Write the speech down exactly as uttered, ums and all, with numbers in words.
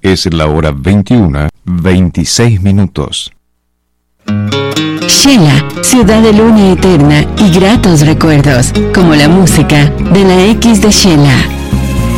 Es la hora veintiuna, veintiséis minutos. Shela, ciudad de luna eterna y gratos recuerdos, como la música de la X de Shela.